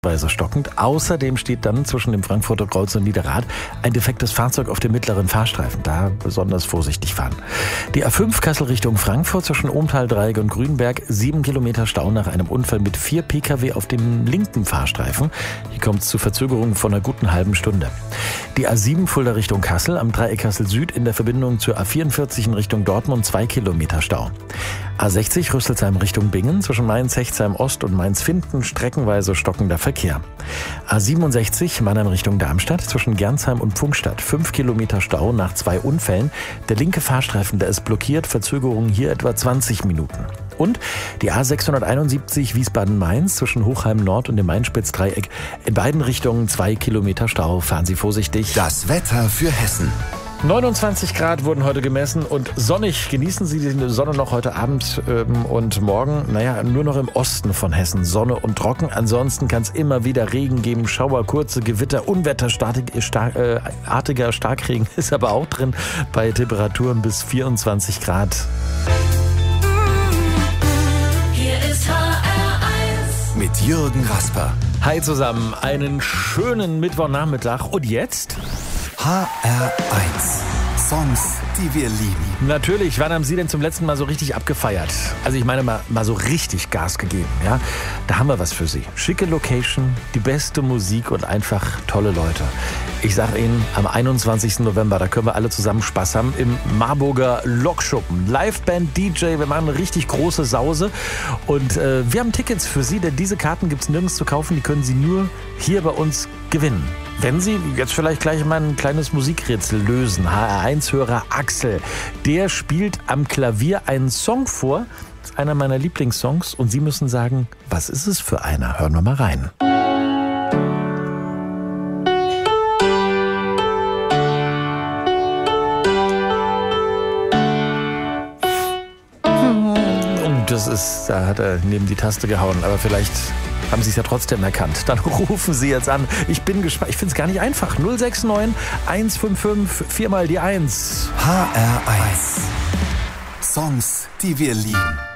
stockend. Außerdem steht dann zwischen dem Frankfurter Kreuz und Niederrad ein defektes Fahrzeug auf dem mittleren Fahrstreifen. Da besonders vorsichtig fahren. Die A5 Kassel Richtung Frankfurt zwischen Ohmtal-Dreieck und Grünberg. 7 Kilometer Stau nach einem Unfall mit 4 Pkw auf dem linken Fahrstreifen. Hier kommt es zu Verzögerungen von einer guten halben Stunde. Die A7 Fulda Richtung Kassel am Dreieck Kassel Süd in der Verbindung zur A44 in Richtung Dortmund 2 Kilometer Stau. A60 Rüsselsheim Richtung Bingen zwischen Mainz-Hechtsheim Ost und Mainz-Finden streckenweise stockender Verkehr. A67 Mannheim Richtung Darmstadt zwischen Gernsheim und Pfungstadt 5 Kilometer Stau nach 2 Unfällen. Der linke Fahrstreifen, der ist blockiert, Verzögerungen hier etwa 20 Minuten. Und die A671 Wiesbaden-Mainz zwischen Hochheim Nord und dem Main-Spitz-Dreieck in beiden Richtungen 2 Kilometer Stau. Fahren Sie vorsichtig. Das Wetter für Hessen. 29 Grad wurden heute gemessen und sonnig. Genießen Sie die Sonne noch heute Abend und morgen. Nur noch im Osten von Hessen Sonne und trocken. Ansonsten kann es immer wieder Regen geben, Schauer, kurze Gewitter, Unwetter, artiger Starkregen ist aber auch drin bei Temperaturen bis 24 Grad. Hier ist HR1 mit Jürgen Rasper. Hi zusammen, einen schönen Mittwochnachmittag und jetzt? HR1. Songs, die wir lieben. Natürlich, wann haben Sie denn zum letzten Mal so richtig abgefeiert? Also ich meine mal so richtig Gas gegeben, ja? Da haben wir was für Sie. Schicke Location, die beste Musik und einfach tolle Leute. Ich sag Ihnen, am 21. November, da können wir alle zusammen Spaß haben im Marburger Lokschuppen. Liveband, DJ, wir machen eine richtig große Sause und wir haben Tickets für Sie, denn diese Karten gibt's nirgends zu kaufen, die können Sie nur hier bei uns gewinnen. Wenn Sie jetzt vielleicht gleich mal ein kleines Musikrätsel lösen, HR1-Hörer Axel, der spielt am Klavier einen Song vor, das ist einer meiner Lieblingssongs und Sie müssen sagen, was ist es für einer? Hören wir mal rein. Da hat er neben die Taste gehauen, aber vielleicht haben Sie es ja trotzdem erkannt. Dann rufen Sie jetzt an. Ich bin gespannt. Ich finde es gar nicht einfach. 069 155 4 mal die 1. HR1. Songs, die wir lieben.